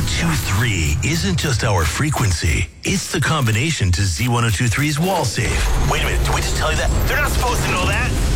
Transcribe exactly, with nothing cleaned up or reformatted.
two three isn't just our frequency. It's the combination to Z ten twenty-three's wall safe. Wait a minute, did we just tell you that? They're not supposed to know that.